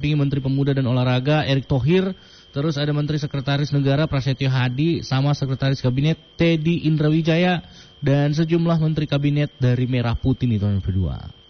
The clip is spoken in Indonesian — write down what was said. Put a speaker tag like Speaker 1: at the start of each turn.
Speaker 1: Menteri Pemuda dan Olahraga Erick Thohir, terus ada Menteri Sekretaris Negara Prasetyo Hadi, sama Sekretaris Kabinet Teddy Indrawijaya, dan sejumlah Menteri Kabinet dari Merah Putih nih tahun kedua.